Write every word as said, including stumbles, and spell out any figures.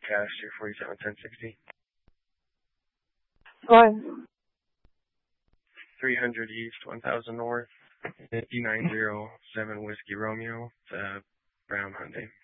Cash two forty-seven ten sixty. Fine. three hundred East, one thousand North, fifty nine zero seven Whiskey Romeo, uh, Brown Hyundai.